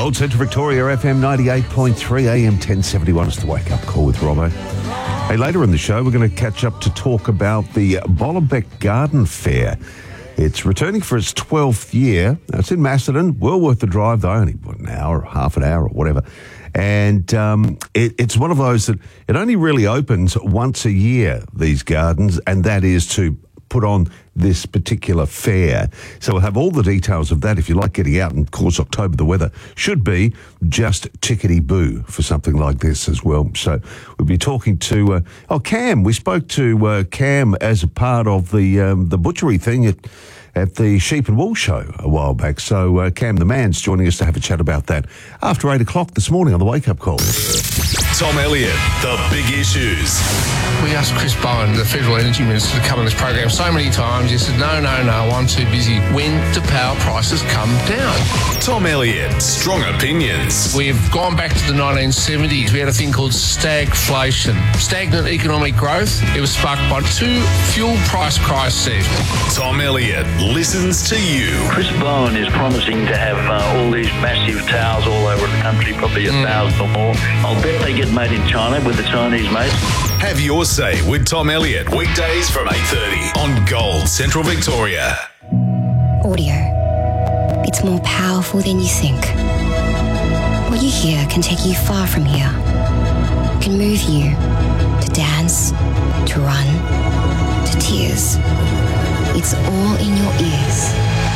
Gold Central Victoria FM 98.3 AM 1071 is the wake-up call with Robbo. Hey, later in the show, we're going to catch up to talk about the Bollenbeck Garden Fair. It's returning for its 12th year. It's in Macedon, well worth the drive, though, only an hour, half an hour or whatever. And it's one of those that it only really opens once a year, these gardens, and that is to put on this particular fair. So we'll have all the details of that if you like getting out. And of course, October, the weather should be just tickety-boo for something like this as well. So we'll be talking to, Cam. We spoke to Cam as a part of the butchery thing at the Sheep and Wool Show a while back. So Cam the Man's joining us to have a chat about that after 8 o'clock this morning on the Wake Up Call. Tom Elliott, the big issues. We asked Chris Bowen, the Federal Energy Minister, to come on this program so many times. He said, no, I'm too busy. When do power prices come down? Tom Elliott, strong opinions. We've gone back to the 1970s. We had a thing called stagflation, stagnant economic growth. It was sparked by two fuel price crises. Tom Elliott listens to you. Chris Bowen is promising to have all these massive towers all over the country, probably 1,000 or more. I'll bet they get made in China with the Chinese mates. Have your say with Tom Elliott, weekdays from 8:30 on Gold Central Victoria. Audio. It's more powerful than you think. What you hear can take you far from here. It can move you to dance, to run, to tears. It's all in your ears.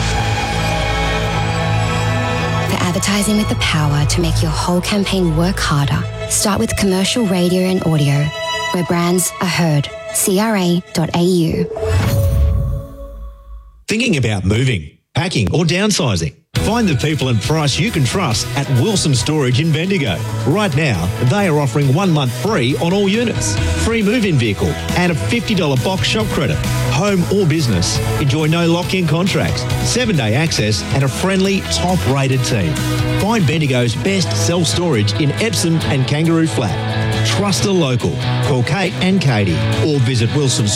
For advertising with the power to make your whole campaign work harder, start with commercial radio and audio, where brands are heard. CRA.au. Thinking about moving, packing or downsizing? Find the people and price you can trust at Wilson Storage in Bendigo. Right now, they are offering 1 month free on all units, free move-in vehicle and a $50 box shop credit. Home or business, enjoy no lock-in contracts, 7-day access and a friendly, top-rated team. Find Bendigo's best self-storage in Epsom and Kangaroo Flat. Trust a local. Call Kate and Katie or visit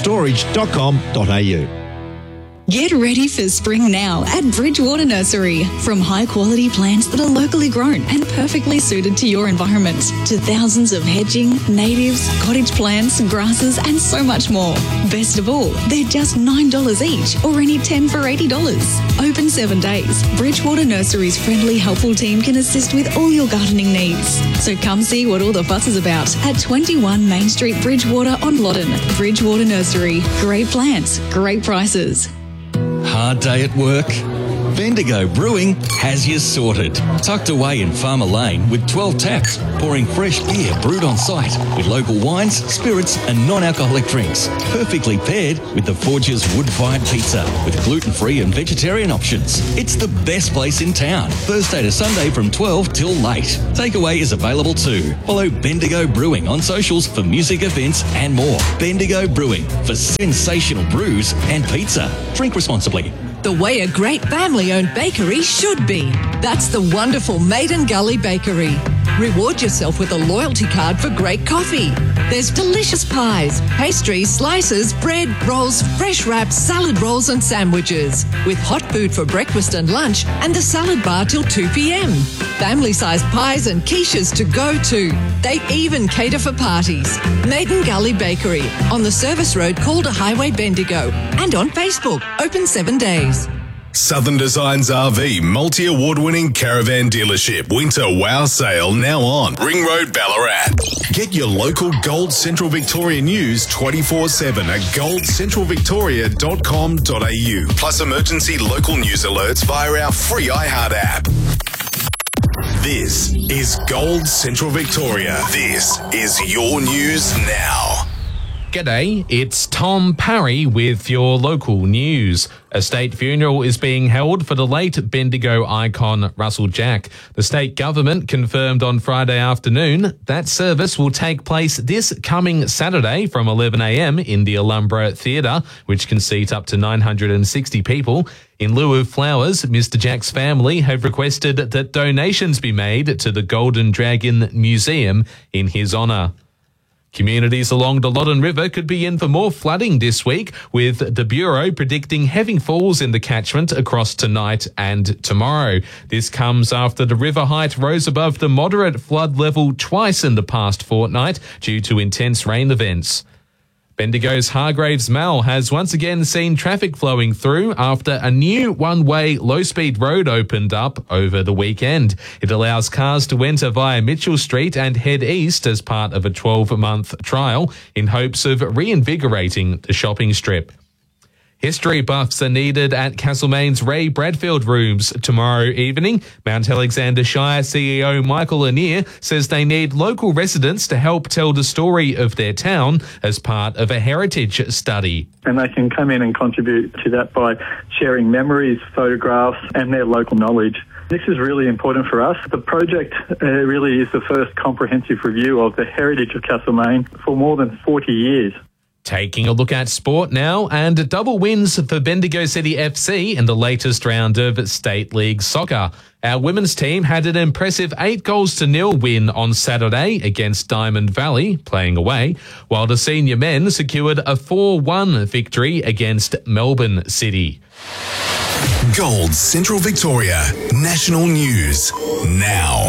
wilsonstorage.com.au. Get ready for spring now at Bridgewater Nursery. From high-quality plants that are locally grown and perfectly suited to your environment, to thousands of hedging, natives, cottage plants, grasses, and so much more. Best of all, they're just $9 each or any 10 for $80. Open 7 days. Bridgewater Nursery's friendly, helpful team can assist with all your gardening needs. So come see what all the fuss is about at 21 Main Street, Bridgewater on Loddon. Bridgewater Nursery. Great plants, great prices. Hard day at work? Bendigo Brewing has you sorted. Tucked away in Farmer Lane with 12 taps, pouring fresh beer brewed on site with local wines, spirits and non-alcoholic drinks. Perfectly paired with the Forge's wood-fired pizza with gluten-free and vegetarian options. It's the best place in town. Thursday to Sunday from 12 till late. Takeaway is available too. Follow Bendigo Brewing on socials for music events and more. Bendigo Brewing for sensational brews and pizza. Drink responsibly. The way a great family-owned bakery should be. That's the wonderful Maiden Gully Bakery. Reward yourself with a loyalty card for great coffee. There's delicious pies, pastries, slices, bread, rolls, fresh wraps, salad rolls and sandwiches. With hot food for breakfast and lunch and the salad bar till 2 p.m. Family-sized pies and quiches to go to. They even cater for parties. Maiden Gully Bakery on the Service Road, Calder Highway, Bendigo. And on Facebook, open 7 days. Southern Designs RV multi-award-winning caravan dealership winter wow sale now on Ring Road, Ballarat. Get your local Gold Central Victoria news 24/7 at goldcentralvictoria.com.au. Plus emergency local news alerts via our free iHeart app. This is Gold Central Victoria. This is your news now. G'day, it's Tom Parry with your local news. A state funeral is being held for the late Bendigo icon Russell Jack. The state government confirmed on Friday afternoon that service will take place this coming Saturday from 11 a.m. in the Alhambra Theatre, which can seat up to 960 people. In lieu of flowers, Mr. Jack's family have requested that donations be made to the Golden Dragon Museum in his honour. Communities along the Loddon River could be in for more flooding this week, with the Bureau predicting heavy falls in the catchment across tonight and tomorrow. This comes after the river height rose above the moderate flood level twice in the past fortnight due to intense rain events. Bendigo's Hargraves Mall has once again seen traffic flowing through after a new one-way low-speed road opened up over the weekend. It allows cars to enter via Mitchell Street and head east as part of a 12-month trial in hopes of reinvigorating the shopping strip. History buffs are needed at Castlemaine's Ray Bradfield Rooms tomorrow evening. Mount Alexander Shire CEO Michael Lanier says they need local residents to help tell the story of their town as part of a heritage study. And they can come in and contribute to that by sharing memories, photographs and their local knowledge. This is really important for us. The project really is the first comprehensive review of the heritage of Castlemaine for more than 40 years. Taking a look at sport now, and double wins for Bendigo City FC in the latest round of State League Soccer. Our women's team had an impressive 8-0 win on Saturday against Diamond Valley, playing away, while the senior men secured a 4-1 victory against Melbourne City. Gold Central Victoria National News now.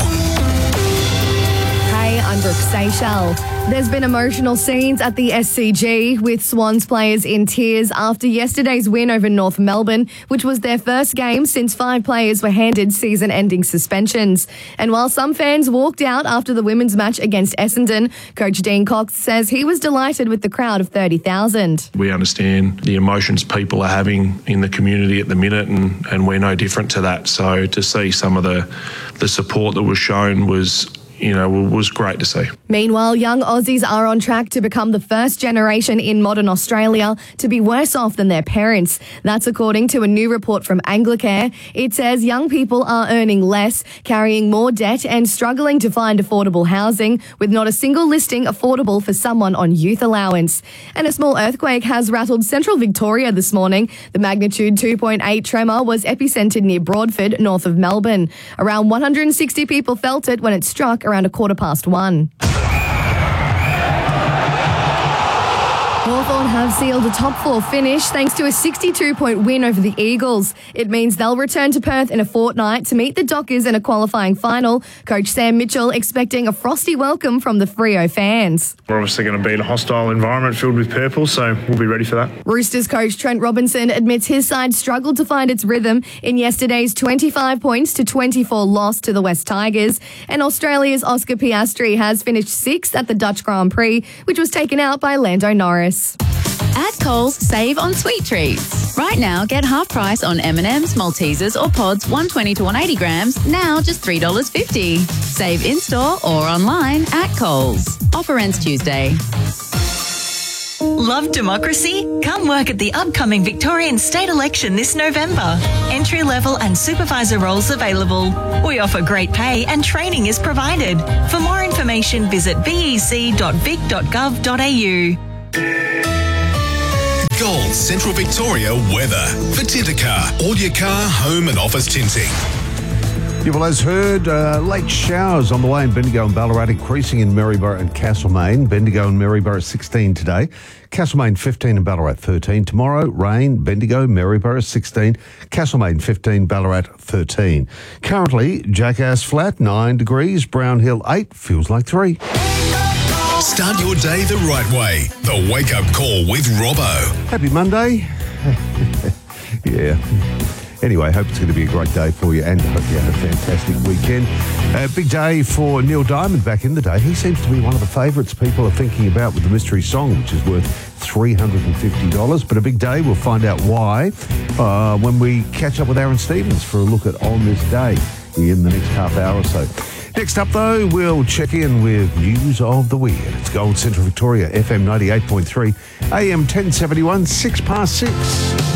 Hey, I'm Brooke Seychelles. There's been emotional scenes at the SCG with Swans players in tears after yesterday's win over North Melbourne, which was their first game since 5 players were handed season-ending suspensions. And while some fans walked out after the women's match against Essendon, Coach Dean Cox says he was delighted with the crowd of 30,000. We understand the emotions people are having in the community at the minute, and we're no different to that. So to see some of the support that was shown was great to see. Meanwhile, young Aussies are on track to become the first generation in modern Australia to be worse off than their parents. That's according to a new report from Anglicare. It says young people are earning less, carrying more debt and struggling to find affordable housing, with not a single listing affordable for someone on youth allowance. And a small earthquake has rattled central Victoria this morning. The magnitude 2.8 tremor was epicentered near Broadford, north of Melbourne. Around 160 people felt it when it struck around 1:15. Hawthorn have sealed a top 4 finish thanks to a 62-point win over the Eagles. It means they'll return to Perth in a fortnight to meet the Dockers in a qualifying final. Coach Sam Mitchell expecting a frosty welcome from the Freo fans. We're obviously going to be in a hostile environment filled with purple, so we'll be ready for that. Roosters coach Trent Robinson admits his side struggled to find its rhythm in yesterday's 25 points to 24 loss to the West Tigers. And Australia's Oscar Piastri has finished 6th at the Dutch Grand Prix, which was taken out by Lando Norris. At Coles, save on sweet treats. Right now, get half price on M&M's, Maltesers or Pods 120 to 180 grams, now just $3.50. Save in-store or online at Coles. Offer ends Tuesday. Love democracy? Come work at the upcoming Victorian state election this November. Entry-level and supervisor roles available. We offer great pay and training is provided. For more information, visit bec.vic.gov.au. Gold Central Victoria weather. For Tintercar, all your car, home and office tinting. Yeah, well, as heard, late showers on the way in Bendigo and Ballarat, increasing in Maryborough and Castlemaine. Bendigo and Maryborough 16 today. Castlemaine 15 and Ballarat 13. Tomorrow, rain, Bendigo, Maryborough 16. Castlemaine 15, Ballarat 13. Currently, Jackass Flat 9 degrees, Brown Hill 8, feels like 3. Start your day the right way. The Wake Up Call with Robbo. Happy Monday. Yeah. Anyway, hope it's going to be a great day for you and hope you had a fantastic weekend. Big day for Neil Diamond back in the day. He seems to be one of the favourites people are thinking about with the mystery song, which is worth $350. But a big day, we'll find out why when we catch up with Aaron Stevens for a look at On This Day in the next half hour or so. Next up, though, we'll check in with News of the Weird. It's Gold Central Victoria, FM 98.3, AM 1071, 6 past 6.